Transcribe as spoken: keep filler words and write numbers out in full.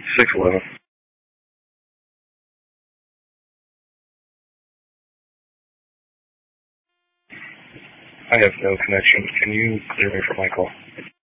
six eleven. I have no connection. Can you clear me for my call?